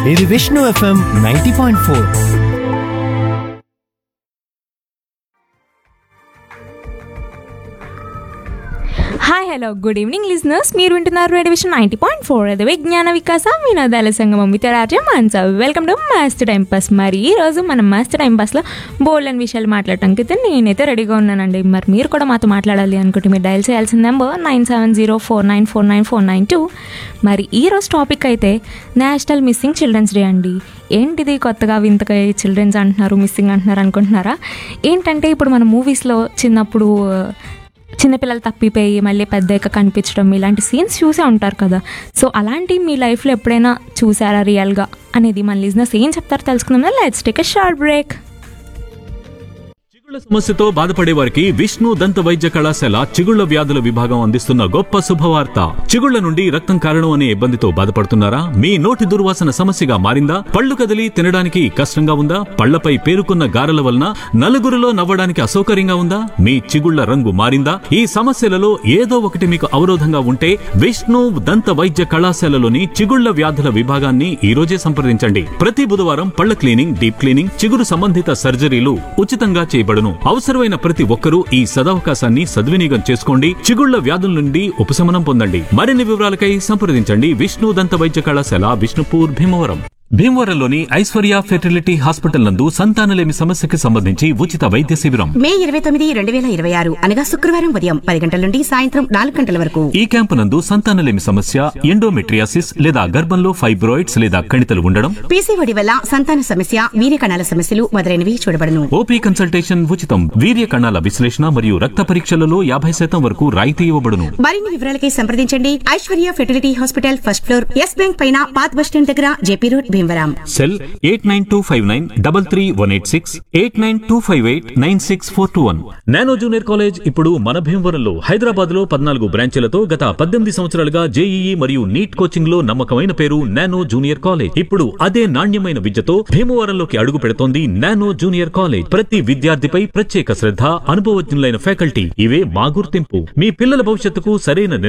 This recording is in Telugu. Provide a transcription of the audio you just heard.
ఇది Vishnu FM 90.4. Hi hello good evening listeners, మీరు వింటున్నారు రేడియో విషన్ 90.4 అది విజ్ఞాన వికాస వినోదాల సంగమం వితరాజ్య మాన్సా. వెల్కమ్ టు మస్త్ టైం పాస్. మరి ఈ రోజు మనం మస్త్ టైం పాస్లో బోల్డ్ అని విషయాలు మాట్లాడటానికి అయితే నేనైతే రెడీగా ఉన్నానండి. మరి మీరు కూడా మాతో మాట్లాడాలి అనుకుంటే మీరు డయల్ చేయాల్సిన నెంబర్ 9704949492. మరి ఈ రోజు టాపిక్ అయితే నేషనల్ మిస్సింగ్ చిల్డ్రన్స్ డే అండి. ఏంటిది కొత్తగా వింతగా చిల్డ్రన్స్ అంటున్నారు, మిస్సింగ్ అంటున్నారు అనుకుంటున్నారా? ఏంటంటే ఇప్పుడు మన మూవీస్లో చిన్నప్పుడు చిన్నపిల్లలు తప్పిపోయి మళ్ళీ పెద్దగా కనిపించడం ఇలాంటి సీన్స్ చూసే ఉంటారు కదా. సో అలాంటి మీ లైఫ్లో ఎప్పుడైనా చూసారా రియల్గా అనేది మన లిజనర్స్ ఏం చెప్తారో తెలుసుకుందాం. Let's take a short break. చిగుళ్ల సమస్యతో బాధపడే వారికి విష్ణు దంత వైద్య కళాశాల చిగుళ్ల వ్యాధుల విభాగం అందిస్తున్న గొప్ప శుభవార్త. చిగుళ్ల నుండి రక్తం కారణం అనే ఇబ్బందితో బాధపడుతున్నారా? మీ నోటి దుర్వాసన సమస్యగా మారిందా? పళ్ళు కదిలి తినడానికి కష్టంగా ఉందా? పళ్లపై పేరుకున్న గారెల వలన నలుగురిలో నవ్వడానికి అసౌకర్యంగా ఉందా? మీ చిగుళ్ల రంగు మారిందా? ఈ సమస్యలలో ఏదో ఒకటి మీకు అవరోధంగా ఉంటే విష్ణు దంత వైద్య కళాశాలలోని చిగుళ్ల వ్యాధుల విభాగాన్ని ఈ రోజే సంప్రదించండి. ప్రతి బుధవారం పళ్ల క్లీనింగ్, డీప్ క్లీనింగ్, చిగురు సంబంధిత సర్జరీలు ఉచితంగా చేయబడును. అవసరమైన ప్రతి ఒక్కరూ ఈ సదవకాశాన్ని సద్వినియోగం చేసుకోండి. చిగుళ్ల వ్యాధుల నుండి ఉపశమనం పొందండి. మరిన్ని వివరాలకై సంప్రదించండి విష్ణు దంత వైద్య కళాశాల, విష్ణుపూర్, భీమవరం. భీమవరంలోని ఐశ్వర్య ఫెర్టిలిటీ హాస్పిటల్ నందు సంతానలేమి సమస్యకి సంబంధించి ఉచిత వైద్య శిబిరం మే 29, 2026 అనగా శుక్రవారం ఉదయం 10 గంటల నుండి సాయంత్రం 4 గంటల వరకు. ఈ క్యాంపు నందు సంతానలేమి సమస్య, ఎండోమెట్రియాసిస్ లేదా గర్భంలో ఫైబ్రాయిడ్స్ లేదా కణితలు ఉండడం, పీసీఓడి వల్ల సంతాన సమస్య, వీర్య కణాల సమస్యలు మొదలైనవి చూడబడును. ఓపీ కన్సల్టేషన్ ఉచితం. వీర్య కణాల విశ్లేషణ మరియు రక్త పరీక్షలలో 50% వరకు రాయితీ ఇవ్వబడును. మరిన్ని వివరాలకై సంప్రదించండి Aishwarya fertility hospital, first floor, yes bank పైన, పాత బస్ స్టాండ్ దగ్గర, JP road, Bhimavaram. Cell 8925933186, 8925896421. Nano junior college ఇప్పుడు మన భీమవరంలో. హైదరాబాద్ లో 14 బ్రాంచీలతో గత 18 సంవత్సరాలుగా జేఈఈ మరియు నీట్ కోచింగ్ లో నమ్మకమైన పేరు నానో జూనియర్ కాలేజ్. ఇప్పుడు అదే నాణ్యమైన విద్యతో భీమవరంలోకి అడుగు పెడుతోంది నానో జూనియర్ కాలేజ్. ప్రతి విద్యార్థిపై ప్రత్యేక శ్రద్ధ, అనుభవజ్ఞులైన ఫ్యాకల్టీ, ఇవే మా గుర్తింపు. మీ పిల్లల భవిష్యత్తుకు సరైన